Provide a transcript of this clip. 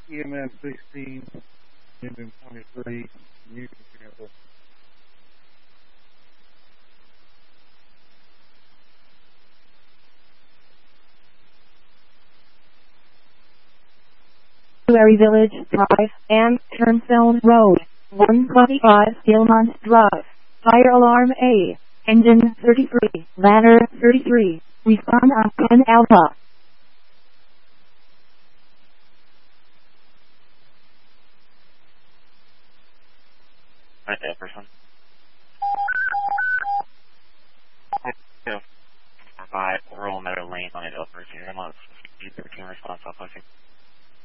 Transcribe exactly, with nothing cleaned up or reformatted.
E M S sixteen, engine twenty-three, Newton sample. Sanctuary Village Drive and Turnstone Road, one twenty-five Stillmont Drive. Fire alarm A. Engine thirty-three, ladder thirty-three. Respond on ten Alpha. Right there, first one. Five, Oral Meadow Lane on it, Upper Sierra Month, thirteen response, I'll push it.